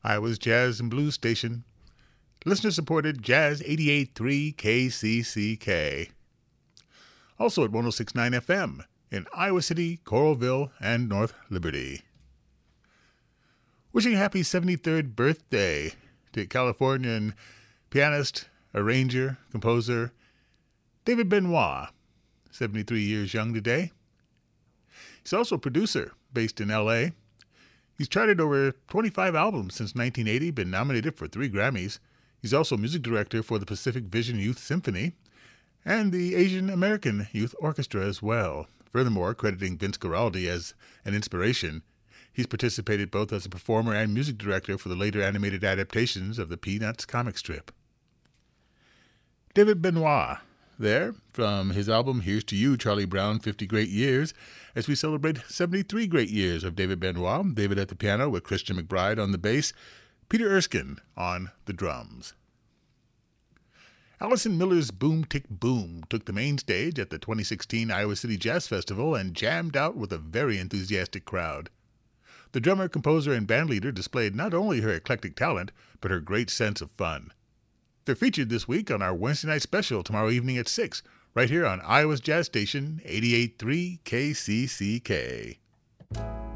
Iowa's Jazz and Blues Station. Listener-supported Jazz 88.3 KCCK. Also at 106.9 FM in Iowa City, Coralville, and North Liberty. Wishing a happy 73rd birthday to Californian pianist, arranger, composer David Benoit, 73 years young today. He's also a producer based in L.A. He's charted over 25 albums since 1980, been nominated for 3 Grammys. He's also music director for the Pacific Vision Youth Symphony and the Asian American Youth Orchestra as well. Furthermore, crediting Vince Guaraldi as an inspiration, he's participated both as a performer and music director for the later animated adaptations of the Peanuts comic strip. David Benoit, there, from his album Here's to You, Charlie Brown, 50 Great Years, as we celebrate 73 great years of David Benoit. David at the piano with Christian McBride on the bass, Peter Erskine on the drums. Allison Miller's Boom Tick Boom took the main stage at the 2016 Iowa City Jazz Festival and jammed out with a very enthusiastic crowd. The drummer, composer, and bandleader displayed not only her eclectic talent, but her great sense of fun. They're featured this week on our Wednesday night special tomorrow evening at 6, right here on Iowa's Jazz Station, 88.3 KCCK.